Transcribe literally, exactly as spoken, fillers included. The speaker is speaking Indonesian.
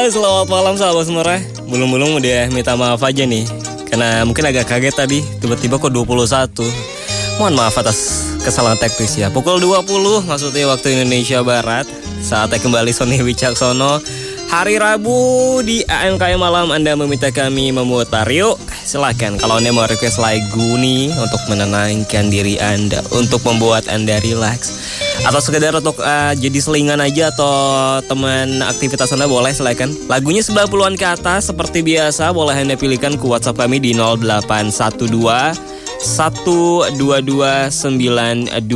Halo, selamat malam sahabat Semora. Belum-belum udah minta maaf aja nih, karena mungkin agak kaget tadi, tiba-tiba kok dua puluh satu. Mohon maaf atas kesalahan teknis ya. Pukul dua puluh maksudnya waktu Indonesia Barat. Saatnya kembali Sony Wicaksono. Hari Rabu di A M K Malam Anda meminta kami memutar. Yuk, silakan kalau Anda mau request lagu nih untuk menenangkan diri Anda, untuk membuat Anda relax, atau sekedar untuk uh, jadi selingan aja atau teman aktivitas Anda, boleh silakan. Lagunya sembilan puluhan ke atas seperti biasa boleh Anda pilihkan ke WhatsApp kami di nol delapan satu dua satu dua dua sembilan dua